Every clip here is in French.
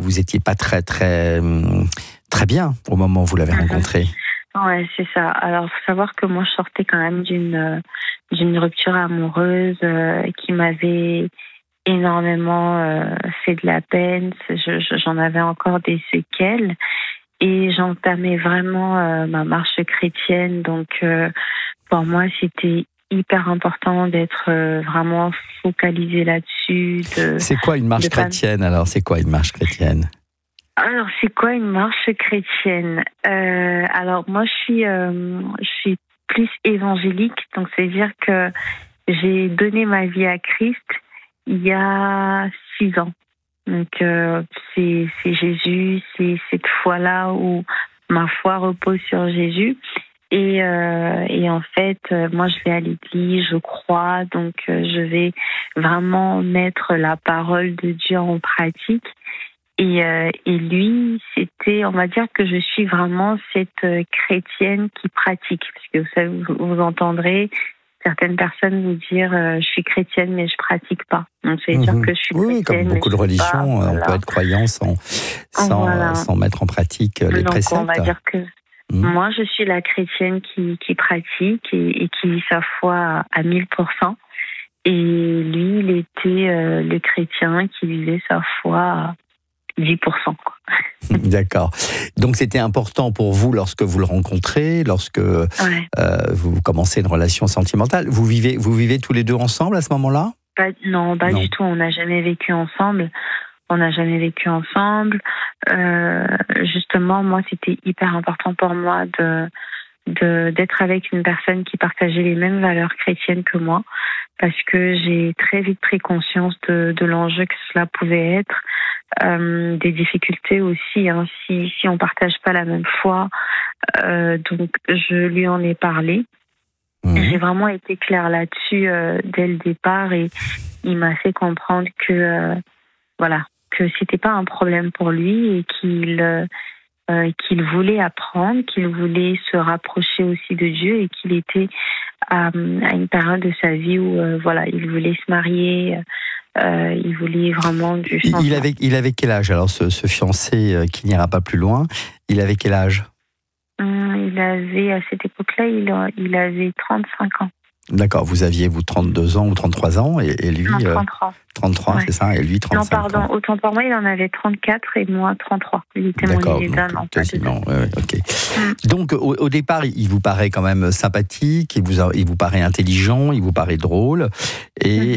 vous étiez pas très bien au moment où vous l'avez rencontré. Ouais, c'est ça. Alors, faut savoir que moi, je sortais quand même d'une rupture amoureuse qui m'avait énormément fait de la peine. J'en avais encore des séquelles et j'entamais vraiment ma marche chrétienne. Donc, pour moi, c'était hyper important d'être vraiment focalisée là-dessus. C'est quoi une marche chrétienne alors? C'est quoi une marche chrétienne? Alors, c'est quoi une marche chrétienne? Alors, moi, je suis plus évangélique, donc c'est-à-dire que j'ai donné ma vie à Christ il y a 6 ans. Donc, c'est Jésus, c'est cette foi-là où ma foi repose sur Jésus. Et en fait, moi, je vais à l'église, je crois, donc je vais vraiment mettre la parole de Dieu en pratique. Et lui, c'était, on va dire que je suis vraiment cette chrétienne qui pratique. Parce que vous savez, vous entendrez certaines personnes vous dire je suis chrétienne mais je pratique pas. Donc c'est dire que je suis chrétienne. Oui, comme beaucoup de religions, on peut être croyant sans mettre en pratique les préceptes. On va dire que moi je suis la chrétienne qui pratique et qui vit sa foi à 1000%. Et lui, il était le chrétien qui vivait sa foi à 10%. Quoi. D'accord. Donc c'était important pour vous lorsque vous le rencontrez, lorsque vous commencez une relation sentimentale. Vous vivez tous les deux ensemble à ce moment-là? Non, du tout. On n'a jamais vécu ensemble. Justement, moi, c'était hyper important pour moi d'être avec une personne qui partageait les mêmes valeurs chrétiennes que moi, parce que j'ai très vite pris conscience de l'enjeu que cela pouvait être, des difficultés aussi, hein, si on partage pas la même foi. Donc je lui en ai parlé. J'ai vraiment été claire là-dessus dès le départ et il m'a fait comprendre que c'était pas un problème pour lui et qu'il voulait apprendre, qu'il voulait se rapprocher aussi de Dieu et qu'il était à une période de sa vie où il voulait se marier, il voulait vraiment du changement. Il avait quel âge alors ce fiancé qui n'ira pas plus loin? Il avait quel âge? Il avait, à cette époque-là, il avait 35 ans. D'accord, vous aviez 32 ans ou 33 ans et lui... Non, 33. 33, ouais. C'est ça, et lui 35 ans. Non, pardon, autant pour moi, il en avait 34 et moi 33. Il était mon aîné d'un an. Quasiment, ok. Donc, au départ, il vous paraît quand même sympathique, il vous paraît intelligent, il vous paraît drôle, et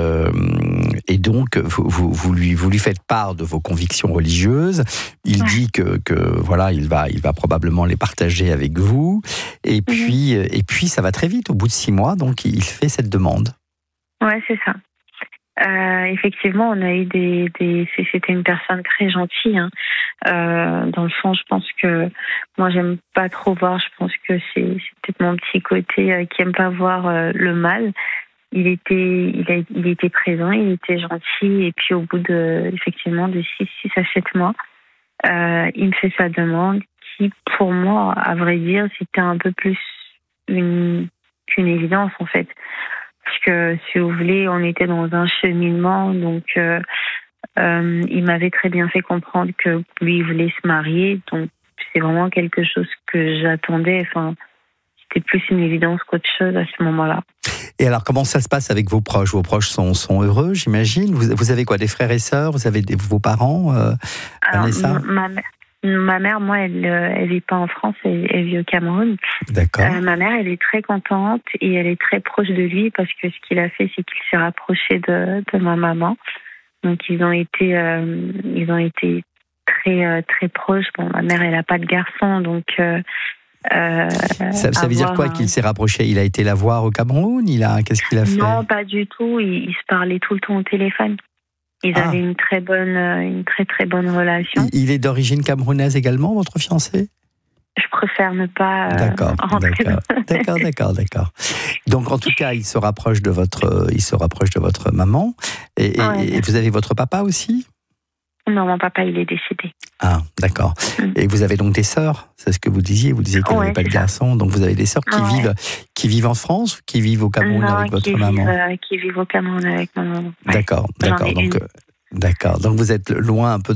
donc, vous lui faites part de vos convictions religieuses. Il dit que voilà, il va probablement les partager avec vous, et puis ça va très vite. Au bout de 6 mois, donc, il fait cette demande. Ouais, c'est ça. Effectivement, on a eu c'était une personne très gentille. Hein. Dans le fond, je pense que moi, j'aime pas trop voir. Je pense que c'est peut-être mon petit côté qui aime pas voir le mal. Il était présent, il était gentil. Et puis, au bout de 6 à 7 mois, il me fait sa demande qui, pour moi, à vrai dire, c'était un peu plus qu'une évidence, en fait. Parce que, si vous voulez, on était dans un cheminement, donc il m'avait très bien fait comprendre que lui, il voulait se marier, donc c'est vraiment quelque chose que j'attendais, enfin, c'était plus une évidence qu'autre chose à ce moment-là. Et alors, comment ça se passe avec vos proches? Vos proches sont heureux, j'imagine? Vous avez quoi, des frères et sœurs? Vous avez vos parents, Vanessa? Ma mère, moi, elle vit pas en France, elle vit au Cameroun. D'accord. Ma mère, elle est très contente et elle est très proche de lui parce que ce qu'il a fait, c'est qu'il s'est rapproché de ma maman. Donc ils ont été très très proches. Bon, ma mère, elle a pas de garçon, donc. Ça veut dire quoi qu'il s'est rapproché? Il a été la voir au Cameroun? Qu'est-ce qu'il a fait? Non, pas du tout. Ils se parlaient tout le temps au téléphone. Ils avaient une très très bonne relation. Il est d'origine camerounaise également, votre fiancé? Je préfère ne pas rentrer. D'accord. Donc en tout cas, il se rapproche de votre maman. Et vous avez votre papa aussi? Non, mon papa, il est décédé. Ah, d'accord. Et vous avez donc des sœurs? C'est ce que vous disiez. Vous disiez qu'il n'avait pas de garçon. Donc vous avez des sœurs qui vivent en France ou qui vivent au Cameroun avec votre maman? Qui vivent au Cameroun avec ma maman. D'accord. Donc vous êtes loin un peu